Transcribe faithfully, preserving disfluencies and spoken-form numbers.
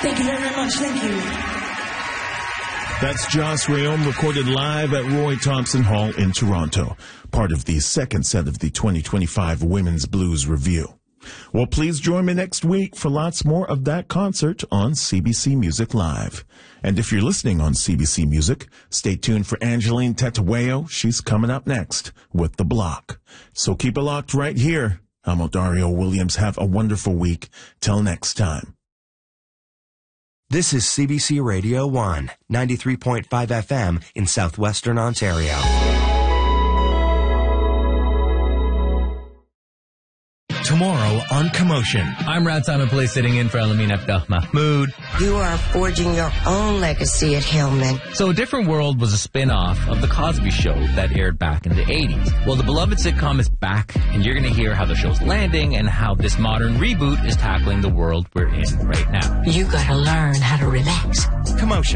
Thank you very, very much. Thank you. That's Joss Rayom recorded live at Roy Thompson Hall in Toronto, part of the second set of the twenty twenty-five Women's Blues Review. Well, please join me next week for lots more of that concert on C B C Music Live. And if you're listening on C B C Music, stay tuned for Angeline Tatawayo. She's coming up next with The Block. So keep it locked right here. I'm Odario Williams. Have a wonderful week. Till next time. This is C B C Radio one, ninety-three point five F M in southwestern Ontario. Tomorrow on Commotion. I'm Rat Simon Police sitting in for Alamin Aftah Mahmoud. You are forging your own legacy at Hillman. So A Different World was a spin-off of The Cosby Show that aired back in the eighties. Well, the beloved sitcom is back, and you're going to hear how the show's landing and how this modern reboot is tackling the world we're in right now. You gotta learn how to remember.